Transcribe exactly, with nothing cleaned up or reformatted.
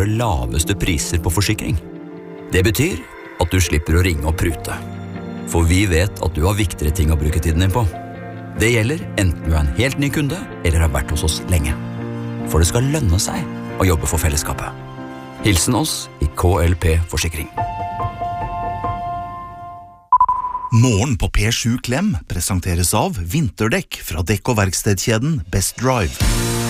våre laveste priser på forsikring. Det betyr at du slipper å ringe og prute. For vi vet at du har viktigere ting å bruke tiden din på. Det gjelder enten du er en helt ny kunde eller har vært hos oss lenge. For det skal lønne seg å jobbe for fellesskapet. Hilsen oss i K L P Forsikring. Morgen på P sju Klem presenteres av vinterdekk fra dekk- og verkstedkjeden Best Drive.